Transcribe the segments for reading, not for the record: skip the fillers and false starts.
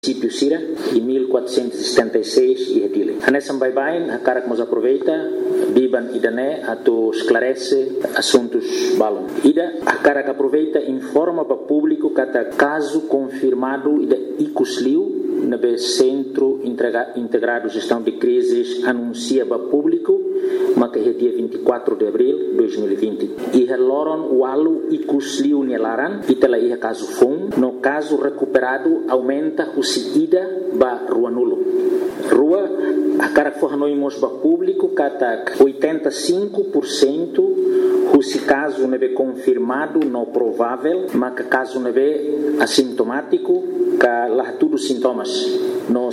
município Sira e 1476 e Retile. Nessa bem, a cara que nos aproveita, Biban e Dané, a tu esclarece assuntos balão. Ida, a cara que aproveita informa para o público que até caso confirmado ida Icusliu, no Centro Integrado de Gestão de Crises, anuncia para o público, mas que é dia 24 de abril de 2020. E reloram o alu Icusliu Nielaran, e tela ia caso FUM, no caso recuperado, aumenta o ida ba rua nulo. Rua, a cara que for noimos ba público, kata 85% se caso não é confirmado, não provável, mas que caso não é assintomático, que lá tudo sintomas. No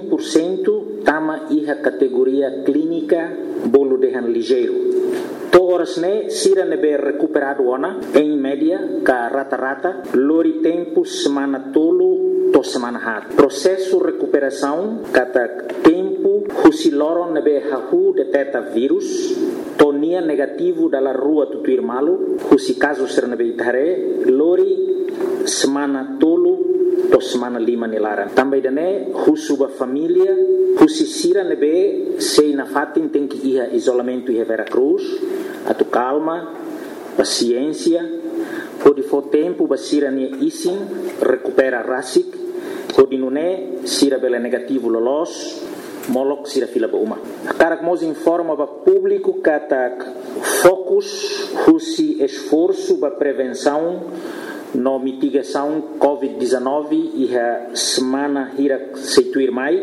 100% tama a categoria clínica bolo de ligeiro. Todas né, sira nebe recuperado ona, em média, ka rata-rata, lori tempo semana tolo, to semana hat. Processo recuperação, kata tempo, husiloron nebe hahu deteta vírus, tonia negativo dalla rua tutuir malu, husi caso ser nebe itare, lori semana tolo, to semana lima nilaran. Também dane, husuba família, husi sira nebe, sei na fatin tem que ir isolamento e Vera Cruz, a tu calma, paciência, pode for tempo, basira nia isin, recupera rasik, pode nune, sira bela negativo lolos, molok sira fila ba uma. A cara que nos informa para o público que atak focus, husi esforço para prevenção, no mitigação COVID-19 e a semana hira seituir mai,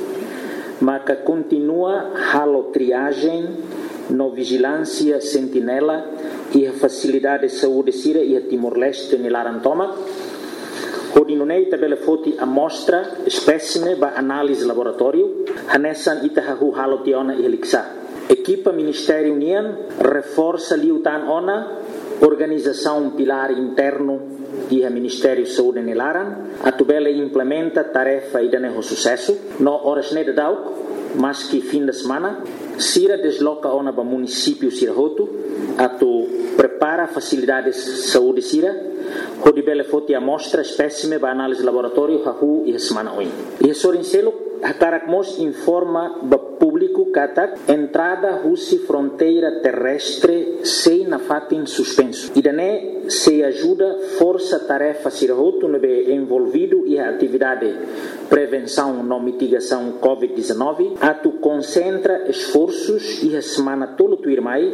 mas que continua halo triagem, no vigilância sentinela e a facilidade de saúde sira e a Timor-Leste nilarantoma. Hodinunei tabela foti amostra espécime ba análise laboratório, hanesan itahahu halo tiona e heliksa. Equipa Ministério União reforça liutan ona organização pilar interno e a Ministério Saúde nilaran, a tubela implementa tarefa e daneho sucesso, no horas ne de dauk, mas que fim de semana, Sira desloca ona para município Sirahoto, a tu prepara facilidades de saúde Sira, hodibele foti amostra espécime para análise laboratório hahu e a semana oin. E a Sorincelo, a Caracmos informa para público que a entrada russa fronteira terrestre sem na fatin suspenso. E daí se ajuda força tarefa Sirahoto no envolvido e a atividade prevenção no mitigação COVID-19, a tu concentra esforços e a semana todo tu irmai,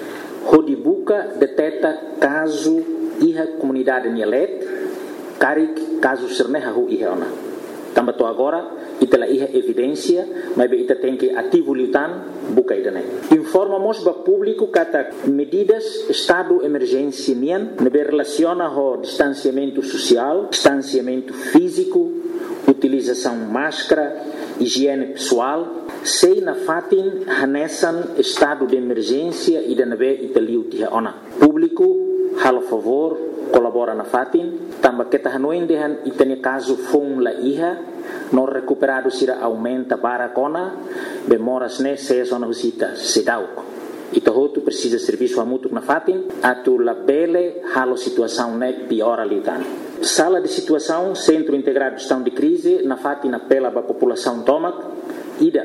hodibuca deteta caso e a comunidade Nielet, carik caso sernehahu e reona. Tambato agora, itala iha evidência, mas ita tem que ativo liutan, buka idane. Informamos para público que medidas estado emergência nian, nebe relaciona o distanciamento social, distanciamento físico, utilização máscara, higiene pessoal, sei na fatin hanesan estado de emergência e nebe italiu tiha ona. Público, halo favor, colabora na fatin, tamba kita hanuin dehan itani caso fung la iha, no recuperado sira aumenta para kona, bemoras ne se zona husita sedauk. Ita hotu precisa serviço mútuo na fatin, atu la bele halo situação ne piora litan. Sala de situação, Centro Integrado de Gestão de Crise, na fatin apela para a população tomac, ida,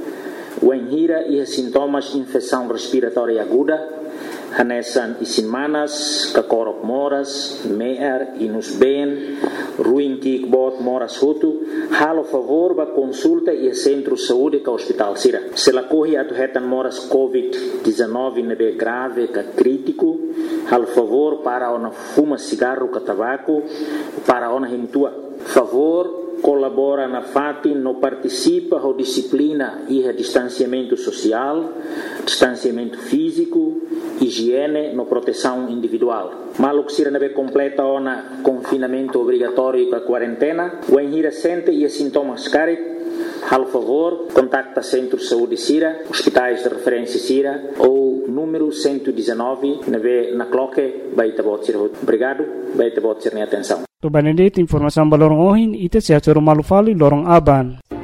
wenhira e sintomas infecção respiratória aguda, hanesan isinmanas, kakorok moras, meer, inus ben, ruim kikbot moras hutu, halo favor ba consulta e centro saúde ka hospital sira. Se la corre atu hetan moras COVID-19 nebe grave ka crítico, halo favor para ona fuma cigarro ka tabaco, para ona himtua. Favor colabora na fatin, no participa a disciplina e a distanciamento social, distanciamento físico, higiene, no proteção individual. Maluk sira nebe completa ona confinamento obrigatório com a quarentena, o enhira sente e sintomas carik, hal favor, contacta Centro de Saúde Sira, hospitais de referência Sira ou número 119 nebe na cloque, baita bot sira. Obrigado, baita bot sira atenção. To Benedict, informação balorong ohin, ite siya choro malufali lorong aban.